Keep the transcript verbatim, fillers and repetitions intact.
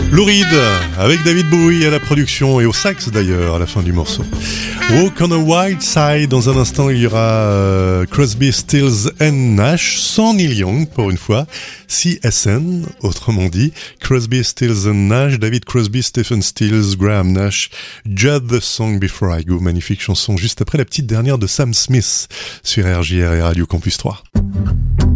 Lou Reed, avec David Bowie à la production et au sax d'ailleurs à la fin du morceau. Walk on the Wild Side, dans un instant il y aura euh, Crosby, Stills and Nash, sans Neil Young pour une fois, C S N autrement dit, Crosby, Stills and Nash, David Crosby, Stephen Stills, Graham Nash, Judd the Song Before I Go, magnifique chanson juste après la petite dernière de Sam Smith sur R J R et Radio Campus trois.